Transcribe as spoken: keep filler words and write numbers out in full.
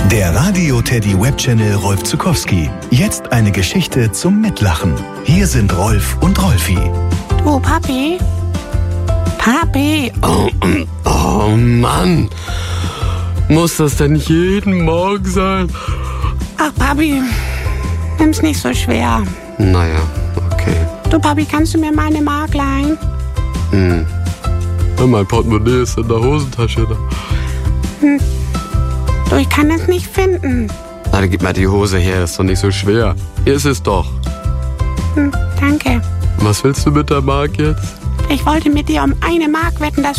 Der Radio-Teddy-Web-Channel Rolf Zuckowski. Jetzt eine Geschichte zum Mitlachen. Hier sind Rolf und Rolfi. Du, Papi? Papi? Oh, oh Mann. Muss das denn jeden Morgen sein? Ach, Papi, nimm's nicht so schwer. Naja, okay. Du, Papi, kannst du mir mal eine Mark leihen? Hm. Ja, mein Portemonnaie ist in der Hosentasche. Da. Hm. Du, ich kann es nicht finden. Na, dann gib mal die Hose her, ist doch nicht so schwer. Hier ist es doch. Hm, danke. Was willst du mit der Mark jetzt? Ich wollte mit dir um eine Mark wetten, dass